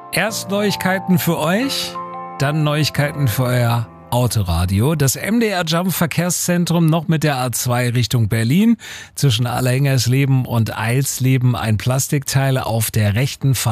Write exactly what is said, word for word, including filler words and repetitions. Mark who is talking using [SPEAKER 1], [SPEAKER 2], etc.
[SPEAKER 1] Erst Neuigkeiten für euch, dann Neuigkeiten für euer Autoradio. Das M D R Jump Verkehrszentrum noch mit der A zwei Richtung Berlin. Zwischen Allerhengersleben und Eilsleben ein Plastikteil auf der rechten Fahrbahn